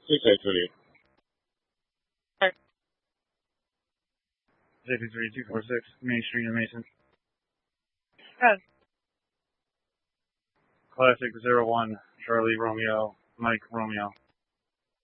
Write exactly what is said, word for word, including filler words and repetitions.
six eight twenty-eight. J P three two four six, Main Street in Mason. Good. Classic zero one, Charlie Romeo, Mike Romeo.